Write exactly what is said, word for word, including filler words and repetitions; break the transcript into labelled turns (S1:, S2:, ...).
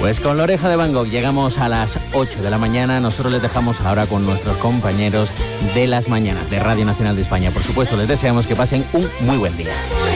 S1: Pues con La Oreja de Van Gogh llegamos a las ocho de la mañana. Nosotros les dejamos ahora con nuestros compañeros de las mañanas de Radio Nacional de España. Por supuesto, les deseamos que pasen un muy buen día.